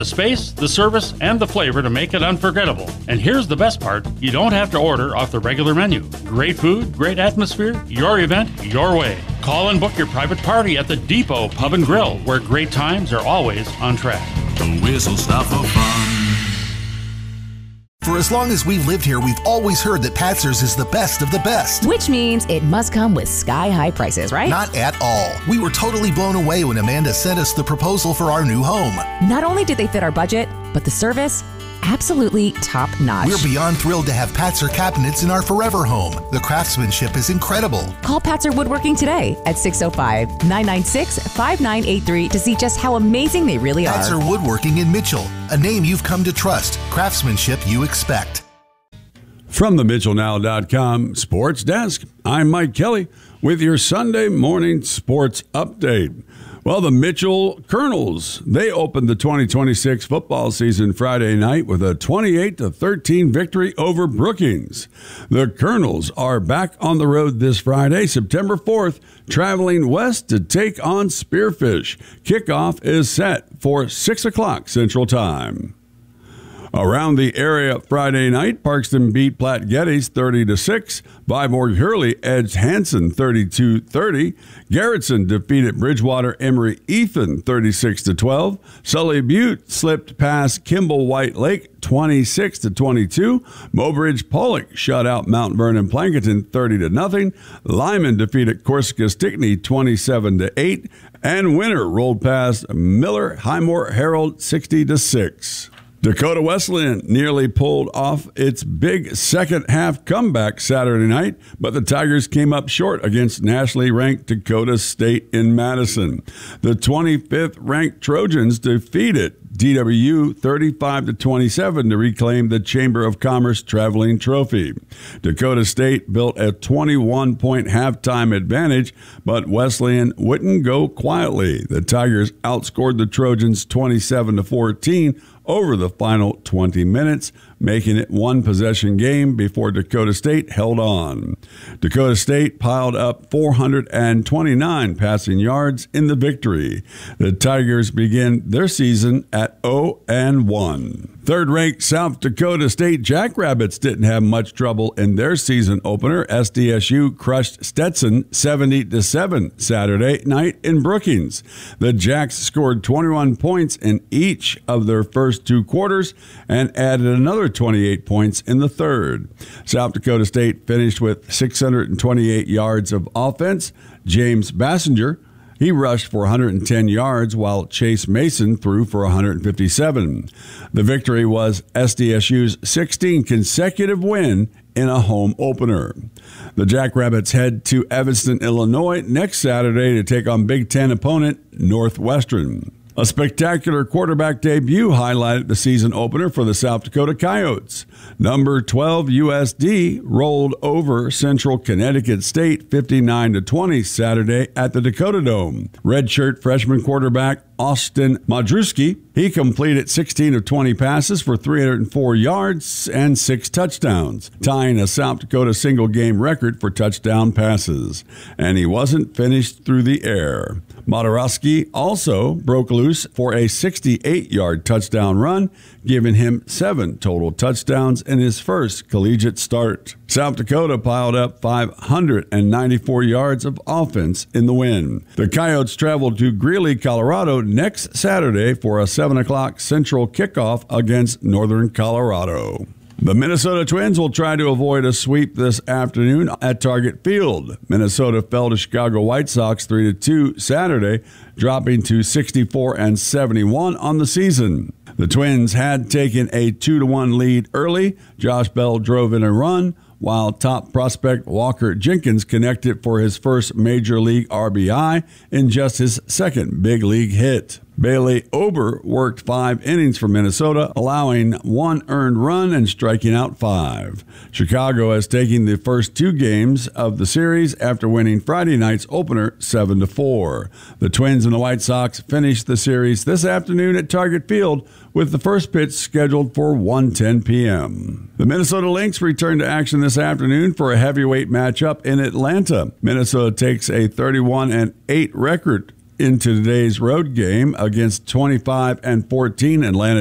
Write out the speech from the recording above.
The space, the service, and the flavor to make it unforgettable. And here's the best part, you don't have to order off the regular menu. Great food, great atmosphere, your event, your way. Call and book your private party at the Depot Pub and Grill, where great times are always on track. The Whistle Stop for Fun. For as long as we've lived here, we've always heard that Patzer's is the best of the best. Which means it must come with sky-high prices, right? Not at all. We were totally blown away when Amanda sent us the proposal for our new home. Not only did they fit our budget, but the service, absolutely top-notch. We're beyond thrilled to have Patzer cabinets in our forever home. The craftsmanship is incredible. Call Patzer Woodworking today at 605-996-5983 to see just how amazing they really are. Patzer Woodworking in Mitchell, a name you've come to trust. Craftsmanship you expect. From the MitchellNow.com Sports Desk, I'm Mike Kelly with your Sunday morning sports update. Well, the Mitchell Colonels, they opened the 2026 football season Friday night with a 28-13 victory over Brookings. The Colonels are back on the road this Friday, September 4th, traveling west to take on Spearfish. Kickoff is set for 6 o'clock Central Time. Around the area Friday night, Parkston beat Platte Geddes 30-6. Viborg Hurley edged Hanson 32-30. Garrettson defeated Bridgewater Emory Ethan 36-12. Sully Butte slipped past Kimball White Lake 26-22. Mobridge Pollock shut out Mount Vernon Plankerton 30-0. Lyman defeated Corsica Stickney 27-8. And Winter rolled past Miller Highmore Herald 60-6. Dakota Wesleyan nearly pulled off its big second-half comeback Saturday night, but the Tigers came up short against nationally ranked Dakota State in Madison. The 25th-ranked Trojans defeated DWU 35-27 to reclaim the Chamber of Commerce Traveling Trophy. Dakota State built a 21-point halftime advantage, but Wesleyan wouldn't go quietly. The Tigers outscored the Trojans 27-14 over the final 20 minutes, making it one possession game before Dakota State held on. Dakota State piled up 429 passing yards in the victory. The Tigers begin their season at 0-1. Third-ranked South Dakota State Jackrabbits didn't have much trouble in their season opener. SDSU crushed Stetson 70-7 Saturday night in Brookings. The Jacks scored 21 points in each of their first two quarters and added another 28 points in the third. South Dakota State finished with 628 yards of offense. James Bassinger, he rushed for 110 yards, while Chase Mason threw for 157. The victory was SDSU's 16th consecutive win in a home opener. The Jackrabbits head to Evanston, Illinois next Saturday to take on Big Ten opponent Northwestern. A spectacular quarterback debut highlighted the season opener for the South Dakota Coyotes. Number 12 USD rolled over Central Connecticut State 59-20 Saturday at the Dakota Dome. Redshirt freshman quarterback Austin Madruski, he completed 16 of 20 passes for 304 yards and 6 touchdowns, tying a South Dakota single-game record for touchdown passes. And he wasn't finished through the air. Madruski also broke loose for a 68-yard touchdown run, giving him 7 total touchdowns in his first collegiate start. South Dakota piled up 594 yards of offense in the win. The Coyotes traveled to Greeley, Colorado next Saturday for a 7 o'clock Central kickoff against Northern Colorado. The Minnesota Twins will try to avoid a sweep this afternoon at Target Field. Minnesota fell to Chicago White Sox 3-2 Saturday, dropping to 64-71 on the season. The Twins had taken a 2-1 lead early. Josh Bell drove in a run, while top prospect Walker Jenkins connected for his first Major League RBI in just his second big league hit. Bailey Ober worked 5 innings for Minnesota, allowing 1 earned run and striking out 5. Chicago has taken the first 2 games of the series after winning Friday night's opener 7-4. The Twins and the White Sox finished the series this afternoon at Target Field, with the first pitch scheduled for 1:10 p.m. The Minnesota Lynx return to action this afternoon for a heavyweight matchup in Atlanta. Minnesota takes a 31-8 record into today's road game against 25-14 Atlanta